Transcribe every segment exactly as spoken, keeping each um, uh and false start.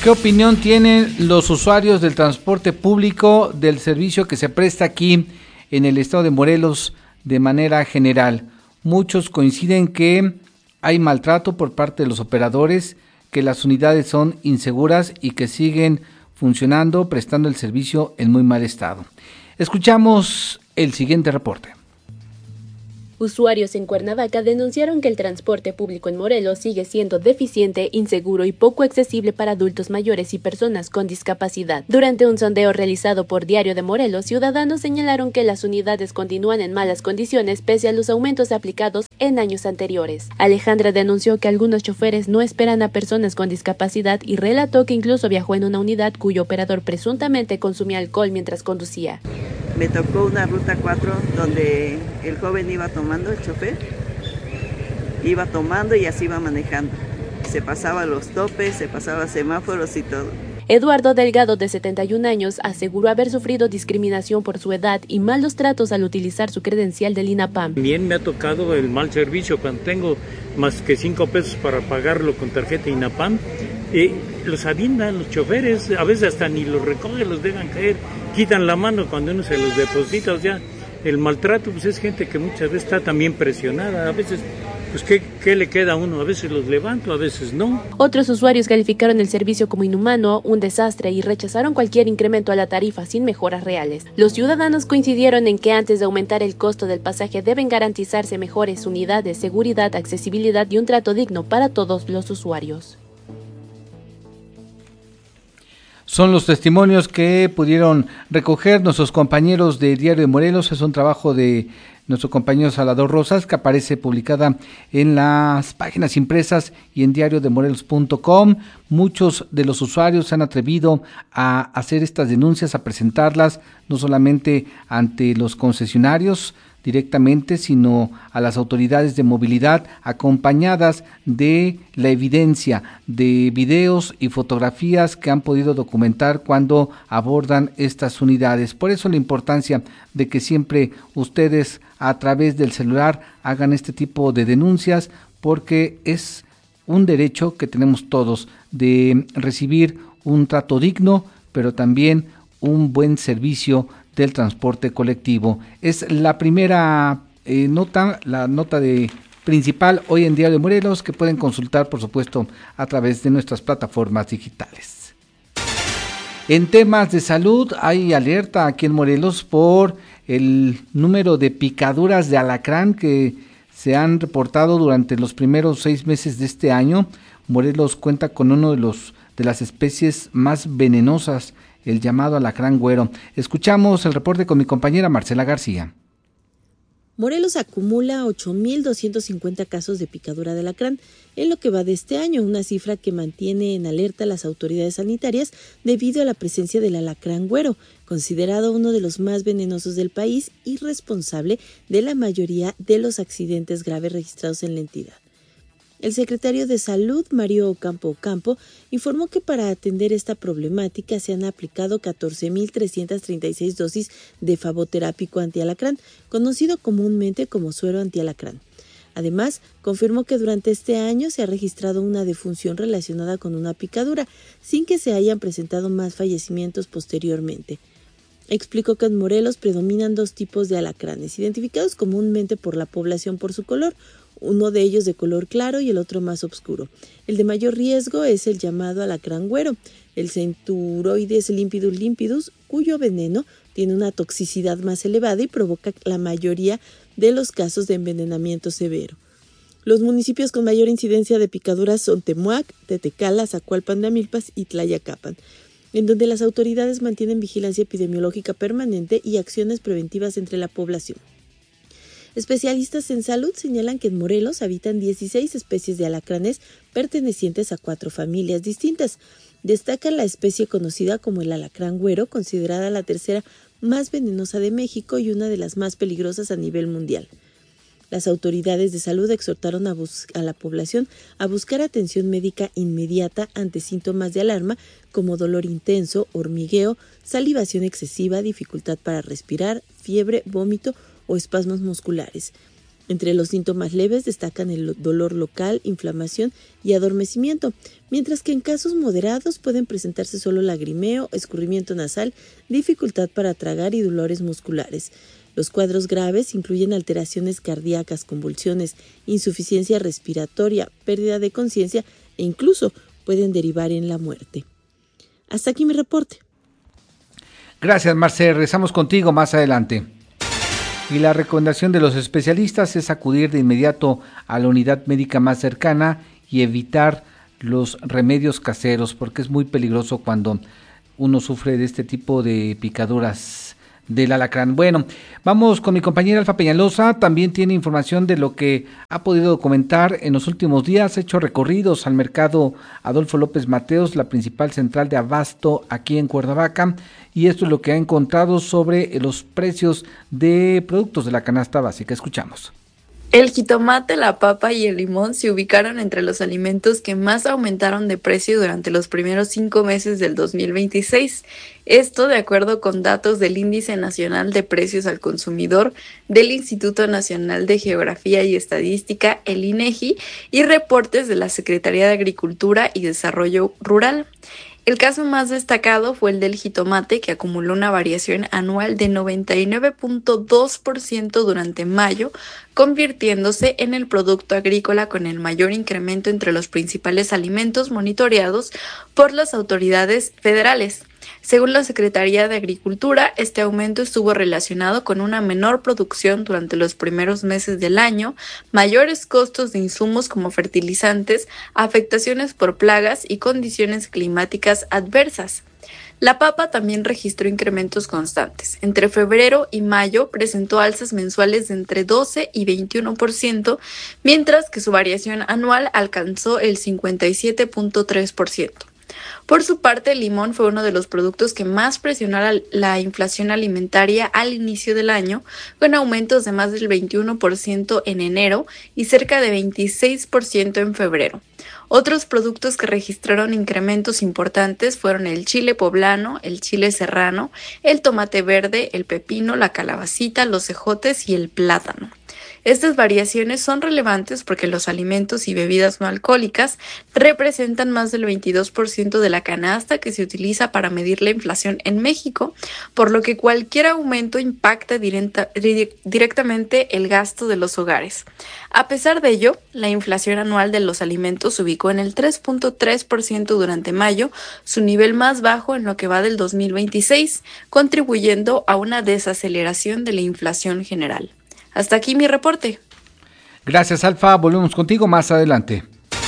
¿Qué opinión tienen los usuarios del transporte público, del servicio que se presta aquí en el estado de Morelos de manera general? Muchos coinciden que hay maltrato por parte de los operadores, que las unidades son inseguras y que siguen funcionando, prestando el servicio en muy mal estado. Escuchamos el siguiente reporte. Usuarios en Cuernavaca denunciaron que el transporte público en Morelos sigue siendo deficiente, inseguro y poco accesible para adultos mayores y personas con discapacidad. Durante un sondeo realizado por Diario de Morelos, ciudadanos señalaron que las unidades continúan en malas condiciones pese a los aumentos aplicados en años anteriores. Alejandra denunció que algunos choferes no esperan a personas con discapacidad y relató que incluso viajó en una unidad cuyo operador presuntamente consumía alcohol mientras conducía. Me tocó una ruta cuatro donde el joven iba tomando, el chofer, iba tomando y así iba manejando. Se pasaba los topes, se pasaba semáforos y todo. Eduardo Delgado, de setenta y un años, aseguró haber sufrido discriminación por su edad y malos tratos al utilizar su credencial del INAPAM. También me ha tocado el mal servicio cuando tengo más que cinco pesos para pagarlo con tarjeta INAPAM. Eh, los avientan los choferes, a veces hasta ni los recogen, los dejan caer, quitan la mano cuando uno se los deposita. O sea, el maltrato pues es gente que muchas veces está también presionada, a veces pues ¿qué, qué le queda a uno? A veces los levanto, a veces no. Otros usuarios calificaron el servicio como inhumano, un desastre y rechazaron cualquier incremento a la tarifa sin mejoras reales. Los ciudadanos coincidieron en que antes de aumentar el costo del pasaje deben garantizarse mejores unidades, seguridad, accesibilidad y un trato digno para todos los usuarios. Son los testimonios que pudieron recoger nuestros compañeros de Diario de Morelos. Es un trabajo de nuestro compañero Salvador Rosas, que aparece publicada en las páginas impresas y en diario de morelos punto com. Muchos de los usuarios se han atrevido a hacer estas denuncias, a presentarlas, no solamente ante los concesionarios directamente, sino a las autoridades de movilidad, acompañadas de la evidencia de videos y fotografías que han podido documentar cuando abordan estas unidades. Por eso la importancia de que siempre ustedes a través del celular hagan este tipo de denuncias, porque es un derecho que tenemos todos de recibir un trato digno, pero también un buen servicio del transporte colectivo. Es la primera eh, nota, la nota de principal hoy en Diario de Morelos, que pueden consultar, por supuesto, a través de nuestras plataformas digitales. En temas de salud, hay alerta aquí en Morelos por el número de picaduras de alacrán que se han reportado durante los primeros seis meses de este año. Morelos cuenta con uno de los de las especies más venenosas, el llamado alacrán güero. Escuchamos el reporte con mi compañera Marcela García. Morelos acumula ocho mil doscientos cincuenta casos de picadura de alacrán en lo que va de este año, una cifra que mantiene en alerta a las autoridades sanitarias debido a la presencia del alacrán güero, considerado uno de los más venenosos del país y responsable de la mayoría de los accidentes graves registrados en la entidad. El secretario de Salud, Mario Ocampo Ocampo, informó que para atender esta problemática se han aplicado catorce mil trescientas treinta y seis dosis de faboterápico antialacrán, conocido comúnmente como suero antialacrán. Además, confirmó que durante este año se ha registrado una defunción relacionada con una picadura, sin que se hayan presentado más fallecimientos posteriormente. Explicó que en Morelos predominan dos tipos de alacranes, identificados comúnmente por la población por su color, uno de ellos de color claro y el otro más oscuro. El de mayor riesgo es el llamado alacrán güero, el Centuroides limpidus limpidus, cuyo veneno tiene una toxicidad más elevada y provoca la mayoría de los casos de envenenamiento severo. Los municipios con mayor incidencia de picaduras son Temuac, Tetecala, Zacualpan de Amilpas y Tlayacapan, en donde las autoridades mantienen vigilancia epidemiológica permanente y acciones preventivas entre la población. Especialistas en salud señalan que en Morelos habitan dieciséis especies de alacranes pertenecientes a cuatro familias distintas. Destaca la especie conocida como el alacrán güero, considerada la tercera más venenosa de México y una de las más peligrosas a nivel mundial. Las autoridades de salud exhortaron a, bus- a la población a buscar atención médica inmediata ante síntomas de alarma como dolor intenso, hormigueo, salivación excesiva, dificultad para respirar, fiebre, vómito o espasmos musculares. Entre los síntomas leves destacan el dolor local, inflamación y adormecimiento, mientras que en casos moderados pueden presentarse solo lagrimeo, escurrimiento nasal, dificultad para tragar y dolores musculares. Los cuadros graves incluyen alteraciones cardíacas, convulsiones, insuficiencia respiratoria, pérdida de conciencia e incluso pueden derivar en la muerte. Hasta aquí mi reporte. Gracias, Marce. Regresamos contigo más adelante. Y la recomendación de los especialistas es acudir de inmediato a la unidad médica más cercana y evitar los remedios caseros, porque es muy peligroso cuando uno sufre de este tipo de picaduras del alacrán. Bueno, vamos con mi compañera Alfa Peñalosa, también tiene información de lo que ha podido documentar en los últimos días. Ha hecho recorridos al mercado Adolfo López Mateos, la principal central de abasto aquí en Cuernavaca, y esto es lo que ha encontrado sobre los precios de productos de la canasta básica. Escuchamos. El jitomate, la papa y el limón se ubicaron entre los alimentos que más aumentaron de precio durante los primeros cinco meses del dos mil veintiséis. Esto de acuerdo con datos del Índice Nacional de Precios al Consumidor del Instituto Nacional de Geografía y Estadística, el INEGI, y reportes de la Secretaría de Agricultura y Desarrollo Rural. El caso más destacado fue el del jitomate, que acumuló una variación anual de noventa y nueve punto dos por ciento durante mayo, convirtiéndose en el producto agrícola con el mayor incremento entre los principales alimentos monitoreados por las autoridades federales. Según la Secretaría de Agricultura, este aumento estuvo relacionado con una menor producción durante los primeros meses del año, mayores costos de insumos como fertilizantes, afectaciones por plagas y condiciones climáticas adversas. La papa también registró incrementos constantes. Entre febrero y mayo presentó alzas mensuales de entre doce y veintiuno por ciento, mientras que su variación anual alcanzó el cincuenta y siete punto tres por ciento. Por su parte, el limón fue uno de los productos que más presionó la inflación alimentaria al inicio del año, con aumentos de más del veintiuno por ciento en enero y cerca de veintiséis por ciento en febrero. Otros productos que registraron incrementos importantes fueron el chile poblano, el chile serrano, el tomate verde, el pepino, la calabacita, los ejotes y el plátano. Estas variaciones son relevantes porque los alimentos y bebidas no alcohólicas representan más del veintidós por ciento de la canasta que se utiliza para medir la inflación en México, por lo que cualquier aumento impacta directa, directamente el gasto de los hogares. A pesar de ello, la inflación anual de los alimentos se ubicó en el tres punto tres por ciento durante mayo, su nivel más bajo en lo que va del dos mil veintiséis, contribuyendo a una desaceleración de la inflación general. Hasta aquí mi reporte. Gracias, Alfa. Volvemos contigo más adelante.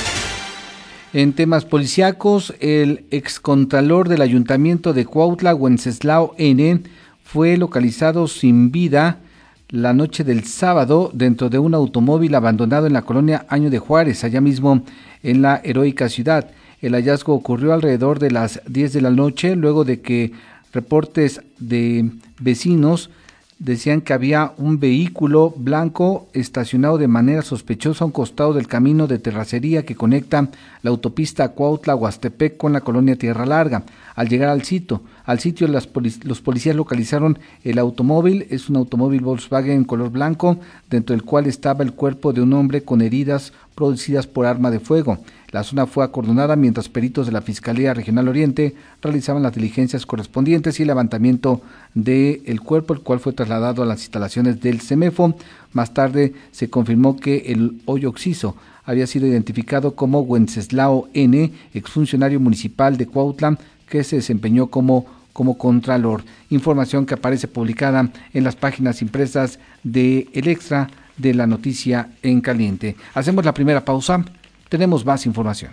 En temas policíacos, el excontralor del Ayuntamiento de Cuautla, Wenceslao N., fue localizado sin vida la noche del sábado dentro de un automóvil abandonado en la colonia Año de Juárez, allá mismo en la heroica ciudad. El hallazgo ocurrió alrededor de las diez de la noche, luego de que reportes de vecinos decían que había un vehículo blanco estacionado de manera sospechosa a un costado del camino de terracería que conecta la autopista Cuautla-Huastepec con la colonia Tierra Larga. Al llegar al sitio, al sitio las polic- los policías localizaron el automóvil. Es un automóvil Volkswagen en color blanco, dentro del cual estaba el cuerpo de un hombre con heridas producidas por arma de fuego. La zona fue acordonada mientras peritos de la Fiscalía Regional Oriente realizaban las diligencias correspondientes y el levantamiento del cuerpo, el cual fue trasladado a las instalaciones del CEMEFO. Más tarde se confirmó que el hoyo occiso había sido identificado como Wenceslao N., exfuncionario municipal de Cuautla, que se desempeñó como, como contralor. Información que aparece publicada en las páginas impresas de El Extra de la Noticia en Caliente. Hacemos la primera pausa. Tenemos más información.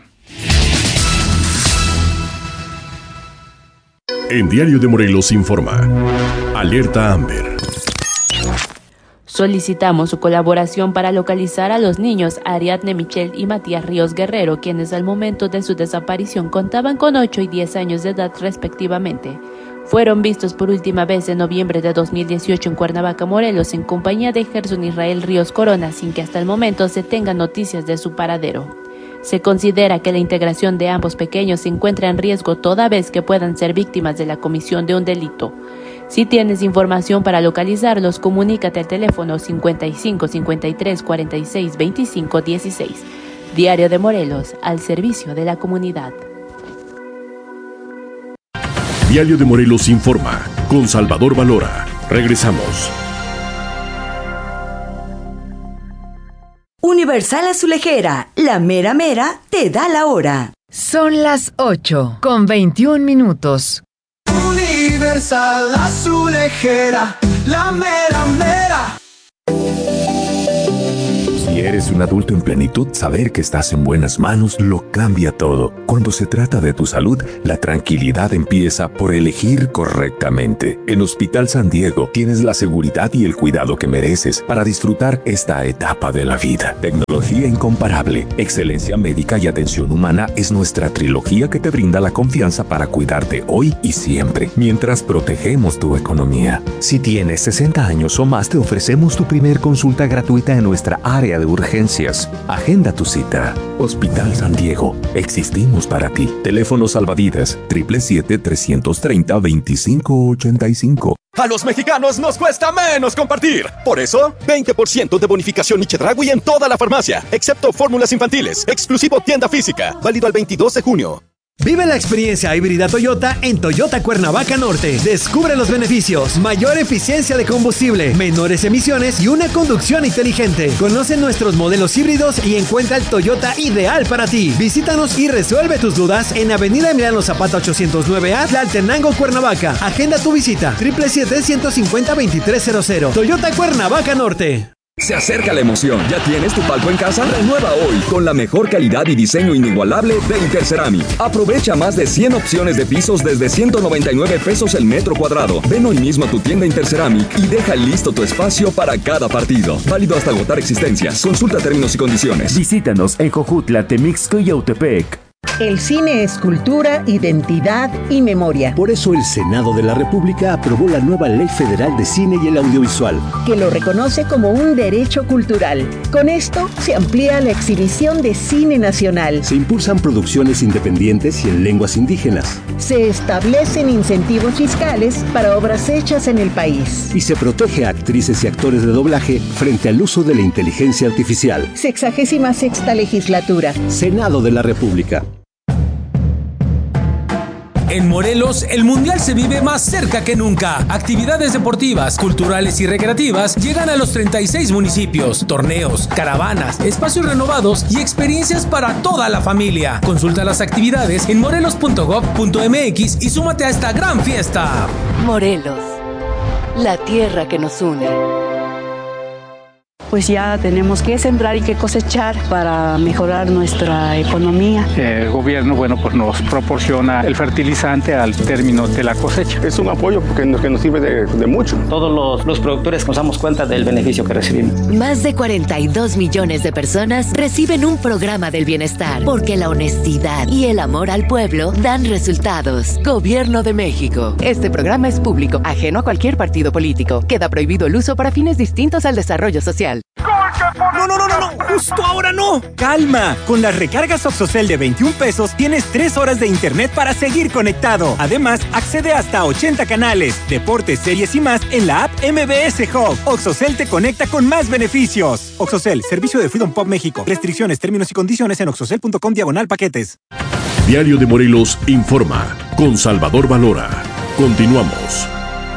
En Diario de Morelos informa. Alerta Amber. Solicitamos su colaboración para localizar a los niños Ariadne Michelle y Matías Ríos Guerrero, quienes al momento de su desaparición contaban con ocho y diez años de edad respectivamente. Fueron vistos por última vez en noviembre de dos mil dieciocho en Cuernavaca, Morelos, en compañía de Gerson Israel Ríos Corona, sin que hasta el momento se tengan noticias de su paradero. Se considera que la integración de ambos pequeños se encuentra en riesgo toda vez que puedan ser víctimas de la comisión de un delito. Si tienes información para localizarlos, comunícate al teléfono cincuenta y cinco, cincuenta y tres, cuarenta y seis, veinticinco, dieciséis. Diario de Morelos, al servicio de la comunidad. Diario de Morelos informa, con Salvador Valora. Regresamos. Universal Azulejera, la mera mera te da la hora. Son las ocho con veintiún minutos. Universal Azulejera, la mera mera. Si eres un adulto en plenitud, saber que estás en buenas manos lo cambia todo. Cuando se trata de tu salud, la tranquilidad empieza por elegir correctamente. En Hospital San Diego tienes la seguridad y el cuidado que mereces para disfrutar esta etapa de la vida. Tecnología incomparable, excelencia médica y atención humana es nuestra trilogía que te brinda la confianza para cuidarte hoy y siempre, mientras protegemos tu economía. Si tienes sesenta años o más, te ofrecemos tu primer consulta gratuita en nuestra área de urgencias. Agenda tu cita. Hospital San Diego. Existimos para ti. Teléfono salvavidas siete siete siete, tres tres cero, dos cinco ocho cinco. A los mexicanos nos cuesta menos compartir. Por eso, veinte por ciento de bonificación y Chedraui en toda la farmacia, excepto fórmulas infantiles. Exclusivo tienda física. Válido al veintidós de junio. Vive la experiencia híbrida Toyota en Toyota Cuernavaca Norte. Descubre los beneficios, mayor eficiencia de combustible, menores emisiones y una conducción inteligente. Conoce nuestros modelos híbridos y encuentra el Toyota ideal para ti. Visítanos y resuelve tus dudas en Avenida Emiliano Zapata ochocientos nueve A, Tlaltenango, Cuernavaca. Agenda tu visita, siete siete siete, uno cinco cero, dos tres cero cero. Toyota Cuernavaca Norte. Se acerca la emoción. ¿Ya tienes tu palco en casa? Renueva hoy con la mejor calidad y diseño inigualable de Interceramic. Aprovecha más de cien opciones de pisos desde ciento noventa y nueve pesos el metro cuadrado. Ven hoy mismo a tu tienda Interceramic y deja listo tu espacio para cada partido. Válido hasta agotar existencias. Consulta términos y condiciones. Visítanos en Jojutla, Temixco y Yautepec. El cine es cultura, identidad y memoria. Por eso el Senado de la República aprobó la nueva Ley Federal de Cine y el Audiovisual, que lo reconoce como un derecho cultural. Con esto se amplía la exhibición de cine nacional. Se impulsan producciones independientes y en lenguas indígenas. Se establecen incentivos fiscales para obras hechas en el país. Y se protege a actrices y actores de doblaje frente al uso de la inteligencia artificial. Sexagésima sexta legislatura. Senado de la República. En Morelos, el Mundial se vive más cerca que nunca. Actividades deportivas, culturales y recreativas llegan a los treinta y seis municipios. Torneos, caravanas, espacios renovados y experiencias para toda la familia. Consulta las actividades en morelos punto gob punto mx y súmate a esta gran fiesta. Morelos, la tierra que nos une. Pues ya tenemos que sembrar y que cosechar para mejorar nuestra economía. El gobierno, bueno, pues nos proporciona el fertilizante al término de la cosecha. Es un apoyo porque nos, que nos sirve de, de mucho. Todos los, los productores nos damos cuenta del beneficio que recibimos. Más de cuarenta y dos millones de personas reciben un programa del bienestar, porque la honestidad y el amor al pueblo dan resultados. Gobierno de México. Este programa es público, ajeno a cualquier partido político. Queda prohibido el uso para fines distintos al desarrollo social. No, no, no, no, no, justo ahora no. Calma, con las recargas Oxocel de veintiún pesos tienes tres horas de internet para seguir conectado. Además, accede hasta ochenta canales, deportes, series y más en la app M B S Hub. Oxocel te conecta con más beneficios. Oxocel, servicio de Freedom Pop México. Restricciones, términos y condiciones en oxocel punto com diagonal paquetes. Diario de Morelos informa con Salvador Valora. Continuamos.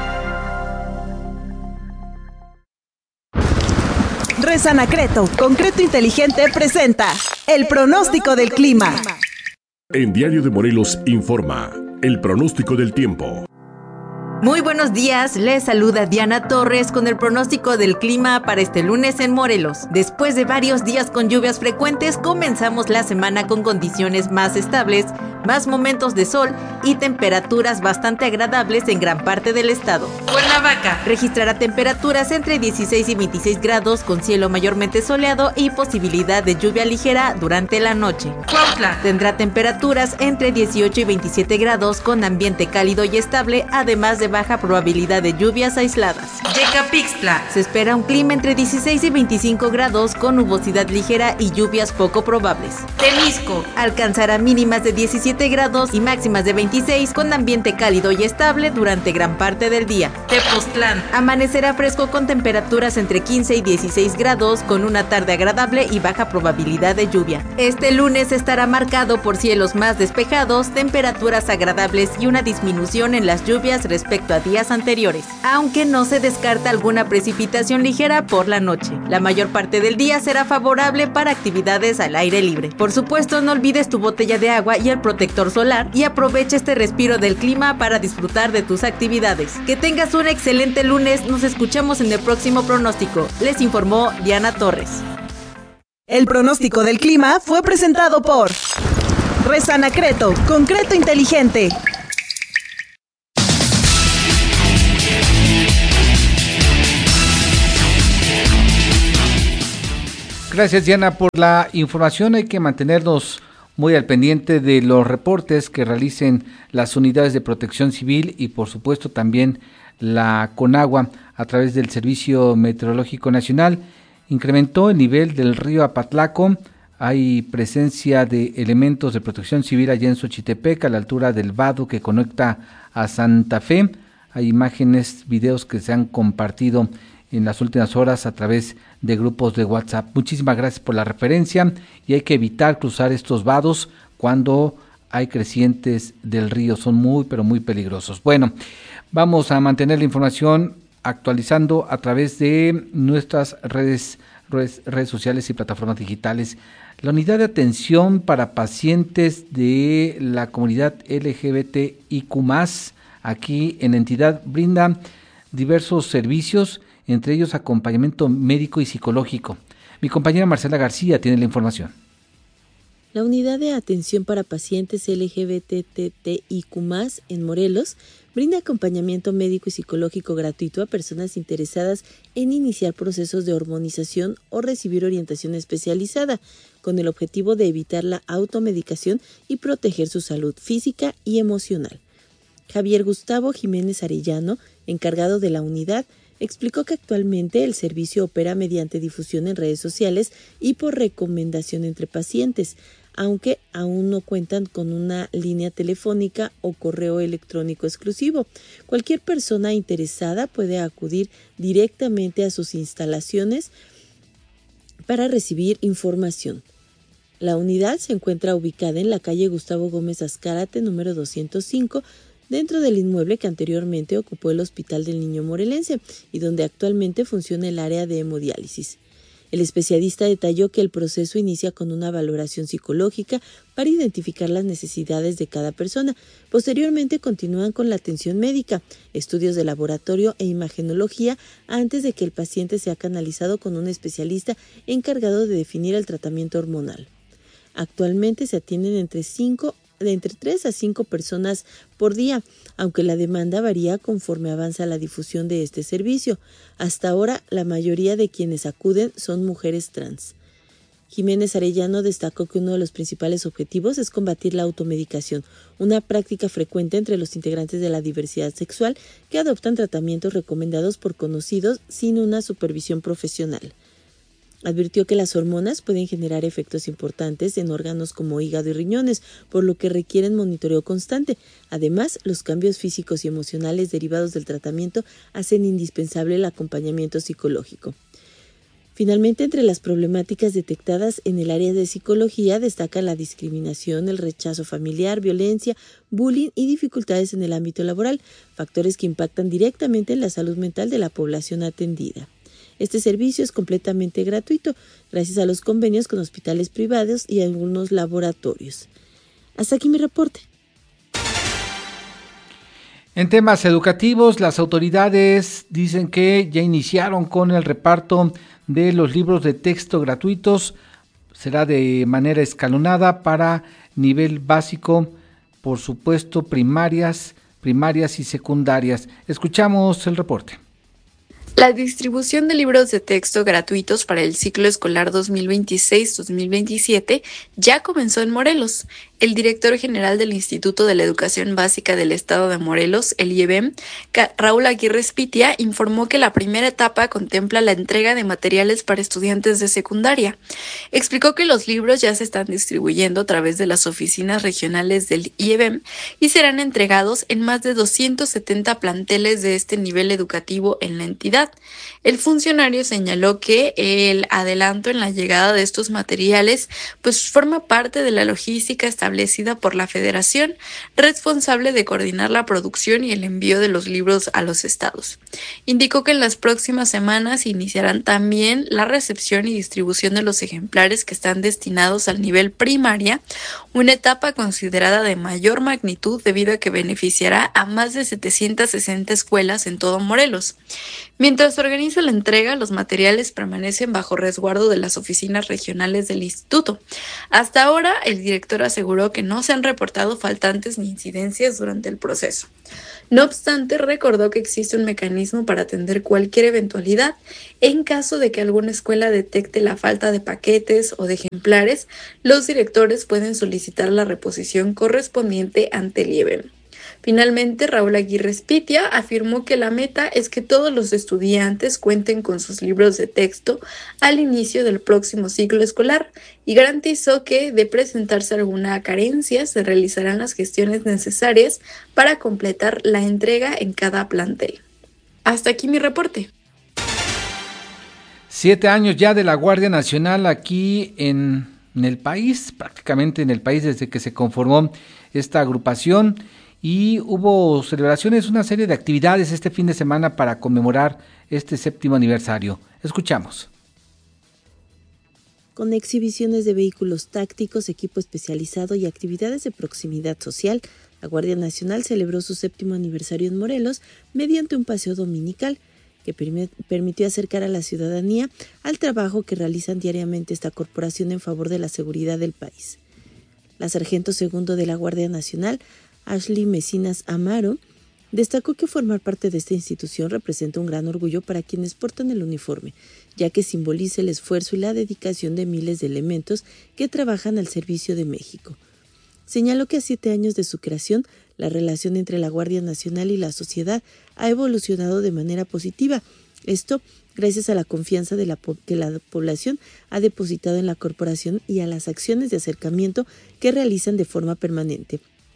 Resanacreto, Concreto Inteligente presenta el pronóstico del clima. En Diario de Morelos informa el pronóstico del tiempo. Muy buenos días, les saluda Diana Torres con el pronóstico del clima para este lunes en Morelos. Después de varios días con lluvias frecuentes, comenzamos la semana con condiciones más estables, más momentos de sol y temperaturas bastante agradables en gran parte del estado. Cuernavaca registrará temperaturas entre dieciséis y veintiséis grados con cielo mayormente soleado y posibilidad de lluvia ligera durante la noche. Cuautla tendrá temperaturas entre dieciocho y veintisiete grados con ambiente cálido y estable, además de baja probabilidad de lluvias aisladas. Yecapixtla, se espera un clima entre dieciséis y veinticinco grados con nubosidad ligera y lluvias poco probables. Temisco, alcanzará mínimas de diecisiete grados y máximas de veintiséis con ambiente cálido y estable durante gran parte del día. Tepoztlán, amanecerá fresco con temperaturas entre quince y dieciséis grados con una tarde agradable y baja probabilidad de lluvia. Este lunes estará marcado por cielos más despejados, temperaturas agradables y una disminución en las lluvias respecto a días anteriores, aunque no se descarta alguna precipitación ligera por la noche. La mayor parte del día será favorable para actividades al aire libre. Por supuesto, no olvides tu botella de agua y el protector solar y aprovecha este respiro del clima para disfrutar de tus actividades. Que tengas un excelente lunes, nos escuchamos en el próximo pronóstico. Les informó Diana Torres. El pronóstico del clima fue presentado por Resanacreto, concreto inteligente. Gracias, Diana, por la información. Hay que mantenernos muy al pendiente de los reportes que realicen las unidades de protección civil y, por supuesto, también la Conagua a través del Servicio Meteorológico Nacional. Incrementó el nivel del río Apatlaco. Hay presencia de elementos de protección civil allá en Xochitepec, a la altura del vado que conecta a Santa Fe. Hay imágenes, videos que se han compartido en las últimas horas a través de grupos de WhatsApp. Muchísimas gracias por la referencia y hay que evitar cruzar estos vados cuando hay crecientes del río. Son muy, pero muy peligrosos. Bueno, vamos a mantener la información actualizando a través de nuestras redes, redes, redes sociales y plataformas digitales. La unidad de atención para pacientes de la comunidad L G B T I Q más, aquí en la entidad, brinda diversos servicios, entre ellos acompañamiento médico y psicológico. Mi compañera Marcela García tiene la información. La unidad de atención para pacientes L G B T I Q más, en Morelos, brinda acompañamiento médico y psicológico gratuito a personas interesadas en iniciar procesos de hormonización o recibir orientación especializada, con el objetivo de evitar la automedicación y proteger su salud física y emocional. Javier Gustavo Jiménez Arellano, encargado de la unidad, explicó que actualmente el servicio opera mediante difusión en redes sociales y por recomendación entre pacientes, aunque aún no cuentan con una línea telefónica o correo electrónico exclusivo. Cualquier persona interesada puede acudir directamente a sus instalaciones para recibir información. La unidad se encuentra ubicada en la calle Gustavo Gómez Azcárate, número doscientos cinco, dentro del inmueble que anteriormente ocupó el Hospital del Niño Morelense y donde actualmente funciona el área de hemodiálisis. El especialista detalló que el proceso inicia con una valoración psicológica para identificar las necesidades de cada persona. Posteriormente continúan con la atención médica, estudios de laboratorio e imagenología antes de que el paciente sea canalizado con un especialista encargado de definir el tratamiento hormonal. Actualmente se atienden entre cinco de entre tres a cinco personas por día, aunque la demanda varía conforme avanza la difusión de este servicio. Hasta ahora, la mayoría de quienes acuden son mujeres trans. Jiménez Arellano destacó que uno de los principales objetivos es combatir la automedicación, una práctica frecuente entre los integrantes de la diversidad sexual que adoptan tratamientos recomendados por conocidos sin una supervisión profesional. Advirtió que las hormonas pueden generar efectos importantes en órganos como hígado y riñones, por lo que requieren monitoreo constante. Además, los cambios físicos y emocionales derivados del tratamiento hacen indispensable el acompañamiento psicológico. Finalmente, entre las problemáticas detectadas en el área de psicología destaca la discriminación, el rechazo familiar, violencia, bullying y dificultades en el ámbito laboral, factores que impactan directamente en la salud mental de la población atendida. Este servicio es completamente gratuito, gracias a los convenios con hospitales privados y algunos laboratorios. Hasta aquí mi reporte. En temas educativos, las autoridades dicen que ya iniciaron con el reparto de los libros de texto gratuitos. Será de manera escalonada para nivel básico, por supuesto, primarias, primarias y secundarias. Escuchamos el reporte. La distribución de libros de texto gratuitos para el ciclo escolar dos mil veintiséis dos mil veintisiete ya comenzó en Morelos. el director general del Instituto de la Educación Básica del Estado de Morelos, el I E B E M, Raúl Aguirre Spitia, informó que la primera etapa contempla la entrega de materiales para estudiantes de secundaria. Explicó que los libros ya se están distribuyendo a través de las oficinas regionales del I E B E M y serán entregados en más de doscientos setenta planteles de este nivel educativo en la entidad. El funcionario señaló que el adelanto en la llegada de estos materiales pues forma parte de la logística establecida por la Federación, responsable de coordinar la producción y el envío de los libros a los estados. Indicó que en las próximas semanas iniciarán también la recepción y distribución de los ejemplares que están destinados al nivel primaria, una etapa considerada de mayor magnitud debido a que beneficiará a más de setecientas sesenta escuelas en todo Morelos. Mientras se organiza la entrega, los materiales permanecen bajo resguardo de las oficinas regionales del instituto. Hasta ahora, el director aseguró que no se han reportado faltantes ni incidencias durante el proceso. No obstante, recordó que existe un mecanismo para atender cualquier eventualidad en caso de que alguna escuela detecte la falta de paquetes o de ejemplares. Los directores pueden solicitar la reposición correspondiente ante el I E B E M. Finalmente, Raúl Aguirre Spitia afirmó que la meta es que todos los estudiantes cuenten con sus libros de texto al inicio del próximo ciclo escolar y garantizó que, de presentarse alguna carencia, se realizarán las gestiones necesarias para completar la entrega en cada plantel. Hasta aquí mi reporte. Siete años ya de la Guardia Nacional aquí en, en el país, prácticamente en el país desde que se conformó esta agrupación. Y hubo celebraciones, una serie de actividades este fin de semana para conmemorar este séptimo aniversario. Escuchamos. Con exhibiciones de vehículos tácticos, equipo especializado y actividades de proximidad social, la Guardia Nacional celebró su séptimo aniversario en Morelos mediante un paseo dominical que permitió acercar a la ciudadanía al trabajo que realizan diariamente esta corporación en favor de la seguridad del país. La sargento segundo de la Guardia Nacional, Ashley Mecinas Amaro, destacó que formar parte de esta institución representa un gran orgullo para quienes portan el uniforme, ya que simboliza el esfuerzo y la dedicación de miles de elementos que trabajan al servicio de México. Señaló que a siete años de su creación, la relación entre la Guardia Nacional y la sociedad ha evolucionado de manera positiva. Esto gracias a la confianza de la po- que la población ha depositado en la corporación y a las acciones de acercamiento que realizan de forma permanente.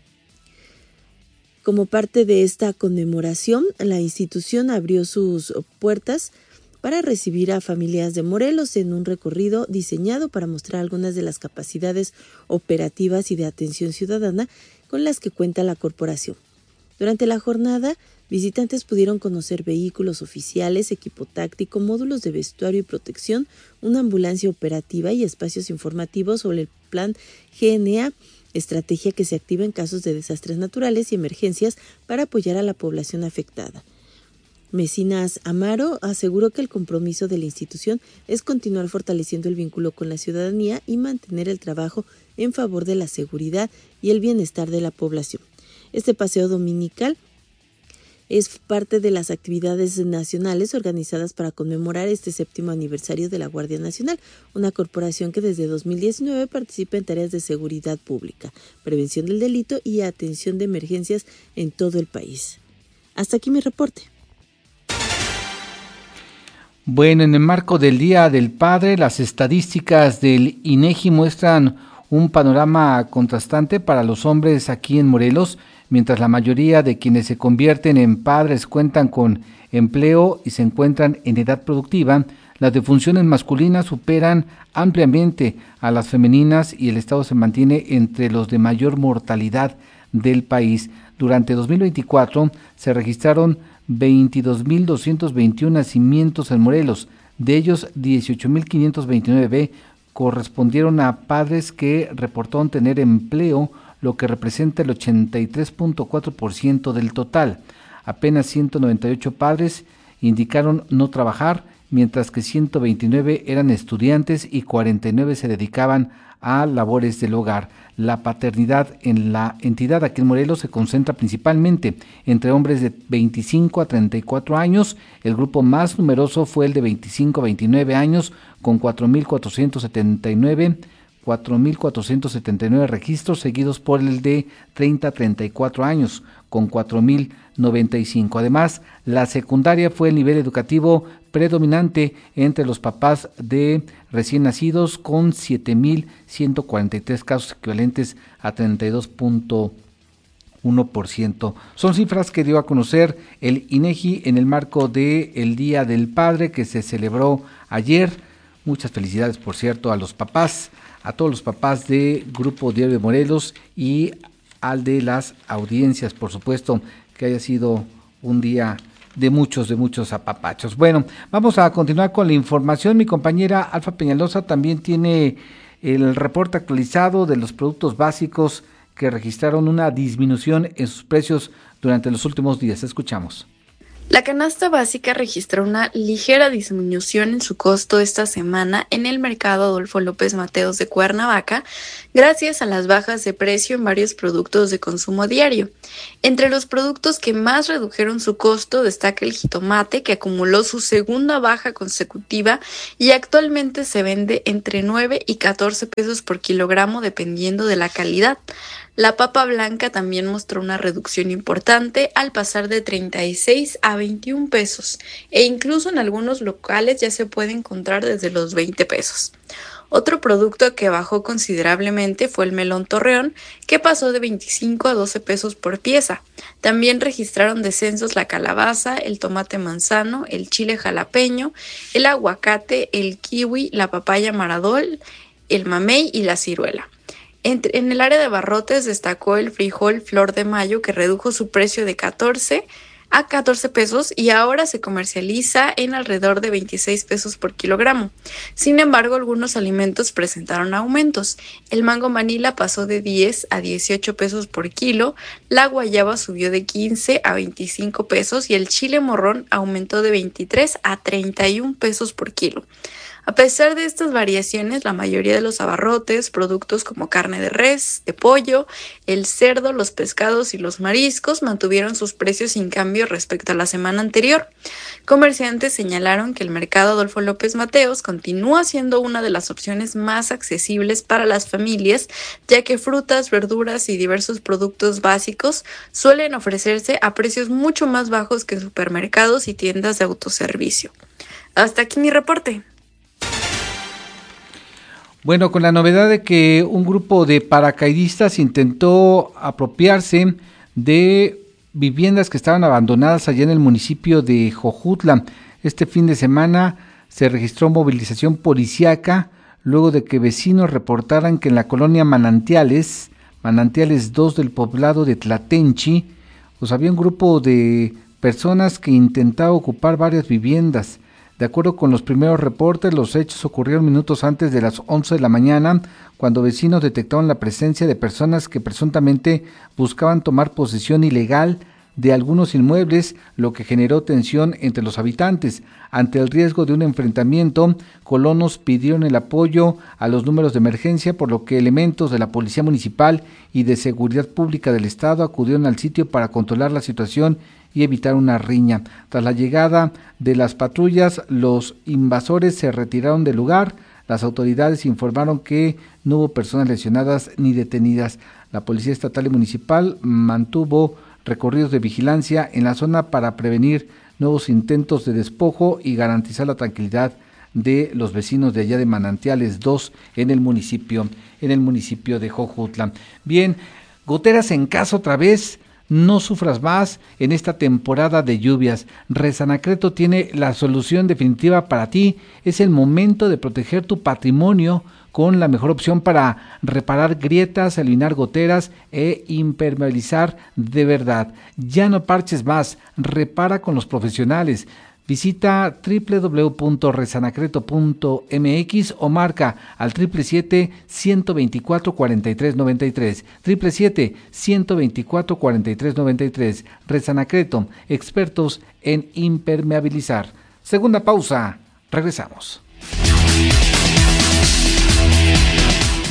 Como parte de esta conmemoración, la institución abrió sus puertas para recibir a familias de Morelos en un recorrido diseñado para mostrar algunas de las capacidades operativas y de atención ciudadana con las que cuenta la corporación. Durante la jornada, visitantes pudieron conocer vehículos oficiales, equipo táctico, módulos de vestuario y protección, una ambulancia operativa y espacios informativos sobre el plan G N A, estrategia que se activa en casos de desastres naturales y emergencias para apoyar a la población afectada. Mecinas Amaro aseguró que el compromiso de la institución es continuar fortaleciendo el vínculo con la ciudadanía y mantener el trabajo en favor de la seguridad y el bienestar de la población. Este paseo dominical es parte de las actividades nacionales organizadas para conmemorar este séptimo aniversario de la Guardia Nacional, una corporación que desde dos mil diecinueve participa en tareas de seguridad pública, prevención del delito y atención de emergencias en todo el país. Hasta aquí mi reporte. Bueno, en el marco del Día del Padre, las estadísticas del INEGI muestran un panorama contrastante para los hombres aquí en Morelos, mientras la mayoría de quienes se convierten en padres cuentan con empleo y se encuentran en edad productiva, las defunciones masculinas superan ampliamente a las femeninas y el estado se mantiene entre los de mayor mortalidad del país. Durante dos mil veinticuatro se registraron veintidós mil doscientos veintiuno nacimientos en Morelos, de ellos dieciocho mil quinientos veintinueve correspondieron a padres que reportaron tener empleo, lo que representa el ochenta y tres punto cuatro por ciento del total. Apenas ciento noventa y ocho padres indicaron no trabajar, mientras que ciento veintinueve eran estudiantes y cuarenta y nueve se dedicaban a labores del hogar. La paternidad en la entidad aquí en Morelos se concentra principalmente entre hombres de veinticinco a treinta y cuatro años. El grupo más numeroso fue el de veinticinco a veintinueve años, con cuatro mil cuatrocientos setenta y nueve cuatro mil cuatrocientos setenta y nueve registros, seguidos por el de treinta a treinta y cuatro años, con cuatro mil noventa y cinco. Además, la secundaria fue el nivel educativo predominante entre los papás de recién nacidos, con siete mil ciento cuarenta y tres casos, equivalentes a treinta y dos punto uno por ciento. Son cifras que dio a conocer el INEGI en el marco del Día del Padre, que se celebró ayer. Muchas felicidades, por cierto, a los papás, a todos los papás de Grupo Diario de Morelos y al de las audiencias, por supuesto, que haya sido un día de muchos, de muchos apapachos. Bueno, vamos a continuar con la información. Mi compañera Alfa Peñalosa también tiene el reporte actualizado de los productos básicos que registraron una disminución en sus precios durante los últimos días. Escuchamos. La canasta básica registró una ligera disminución en su costo esta semana en el mercado Adolfo López Mateos de Cuernavaca, gracias a las bajas de precio en varios productos de consumo diario. Entre los productos que más redujeron su costo destaca el jitomate, que acumuló su segunda baja consecutiva y actualmente se vende entre nueve y catorce pesos por kilogramo dependiendo de la calidad. La papa blanca también mostró una reducción importante al pasar de treinta y seis a veintiún pesos, e incluso en algunos locales ya se puede encontrar desde los veinte pesos. Otro producto que bajó considerablemente fue el melón Torreón, que pasó de veinticinco a doce pesos por pieza. También registraron descensos la calabaza, el tomate manzano, el chile jalapeño, el aguacate, el kiwi, la papaya maradol, el mamey y la ciruela. Entre, en el área de abarrotes destacó el frijol Flor de Mayo, que redujo su precio de catorce a catorce pesos y ahora se comercializa en alrededor de veintiséis pesos por kilogramo. Sin embargo, algunos alimentos presentaron aumentos. El mango Manila pasó de diez a dieciocho pesos por kilo, la guayaba subió de quince a veinticinco pesos y el chile morrón aumentó de veintitrés a treinta y un pesos por kilo. A pesar de estas variaciones, la mayoría de los abarrotes, productos como carne de res, de pollo, el cerdo, los pescados y los mariscos mantuvieron sus precios sin cambio respecto a la semana anterior. Comerciantes señalaron que el mercado Adolfo López Mateos continúa siendo una de las opciones más accesibles para las familias, ya que frutas, verduras y diversos productos básicos suelen ofrecerse a precios mucho más bajos que en supermercados y tiendas de autoservicio. Hasta aquí mi reporte. Bueno, con la novedad de que un grupo de paracaidistas intentó apropiarse de viviendas que estaban abandonadas allá en el municipio de Jojutla. Este fin de semana se registró movilización policíaca luego de que vecinos reportaran que en la colonia Manantiales, Manantiales dos del poblado de Tlatenchi, pues había un grupo de personas que intentaba ocupar varias viviendas. De acuerdo con los primeros reportes, los hechos ocurrieron minutos antes de las once de la mañana, cuando vecinos detectaron la presencia de personas que presuntamente buscaban tomar posesión ilegal de algunos inmuebles, lo que generó tensión entre los habitantes. Ante el riesgo de un enfrentamiento, colonos pidieron el apoyo a los números de emergencia, por lo que elementos de la Policía Municipal y de Seguridad Pública del Estado acudieron al sitio para controlar la situación y evitar una riña. Tras la llegada de las patrullas, los invasores se retiraron del lugar. Las autoridades informaron que no hubo personas lesionadas ni detenidas. La Policía Estatal y Municipal mantuvo recorridos de vigilancia en la zona para prevenir nuevos intentos de despojo y garantizar la tranquilidad de los vecinos de allá de Manantiales dos en el municipio, en el municipio de Jojutla. Bien, goteras en casa otra vez. No sufras más en esta temporada de lluvias. Resanacreto tiene la solución definitiva para ti. Es el momento de proteger tu patrimonio con la mejor opción para reparar grietas, eliminar goteras e impermeabilizar de verdad. Ya no parches más, repara con los profesionales. Visita doble u doble u doble u punto resanacreto punto m x o marca al siete siete siete, uno dos cuatro, cuatro tres nueve tres, siete siete siete, uno dos cuatro, cuatro tres nueve tres. Resanacreto, expertos en impermeabilizar. Segunda pausa, regresamos.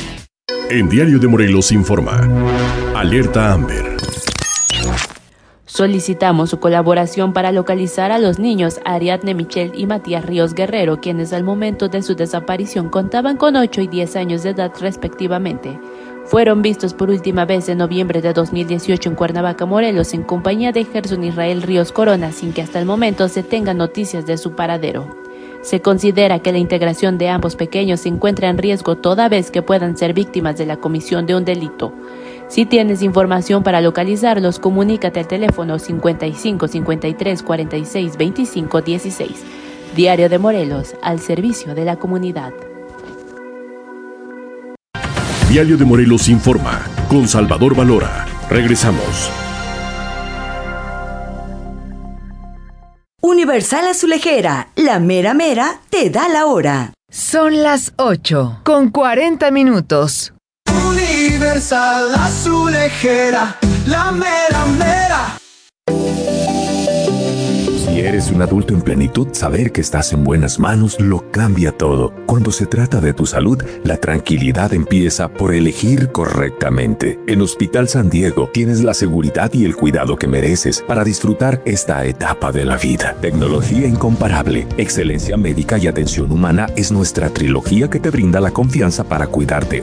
En Diario de Morelos informa. Alerta Amber. Solicitamos su colaboración para localizar a los niños Ariadne Michelle y Matías Ríos Guerrero, quienes al momento de su desaparición contaban con ocho y diez años de edad respectivamente. Fueron vistos por última vez en noviembre de dos mil dieciocho en Cuernavaca, Morelos, en compañía de Gerson Israel Ríos Corona, sin que hasta el momento se tengan noticias de su paradero. Se considera que la integración de ambos pequeños se encuentra en riesgo toda vez que puedan ser víctimas de la comisión de un delito. Si tienes información para localizarlos, comunícate al teléfono cincuenta y cinco, cincuenta y tres, cuarenta y seis, veinticinco, dieciséis. Diario de Morelos, al servicio de la comunidad. Diario de Morelos informa, con Salvador Valora. Regresamos. Universal Azulejera, la mera mera te da la hora. Son las ocho, con cuarenta minutos. Universal Azulejera, la mera mera. Si eres un adulto en plenitud, saber que estás en buenas manos lo cambia todo. Cuando se trata de tu salud, la tranquilidad empieza por elegir correctamente. En Hospital San Diego tienes la seguridad y el cuidado que mereces para disfrutar esta etapa de la vida. Tecnología incomparable, excelencia médica y atención humana es nuestra trilogía que te brinda la confianza para cuidarte